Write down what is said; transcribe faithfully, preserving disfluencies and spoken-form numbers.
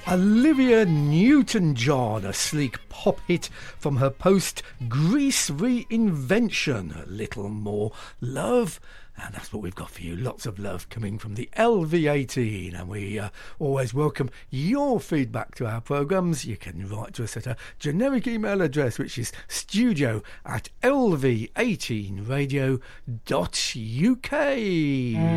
Olivia Newton-John, a sleek pop hit from her post-Grease reinvention. A little more love. And that's what we've got for you. Lots of love coming from the L V eighteen. And we uh, always welcome your feedback to our programmes. You can write to us at a generic email address, which is studio at l v eighteen radio dot u k.